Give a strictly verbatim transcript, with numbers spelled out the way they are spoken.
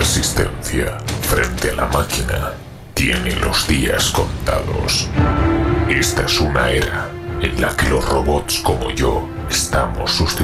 resistencia frente a la máquina tiene los días contados. Esta es una era en la que los robots como yo estamos sustituyendo